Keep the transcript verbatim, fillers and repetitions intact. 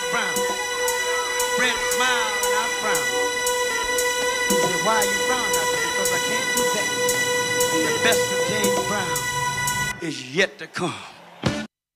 Brown. Brent smiled and I frowned. He said, why are you frowning? I said, because I can't do that. The best of James Brown is yet to come.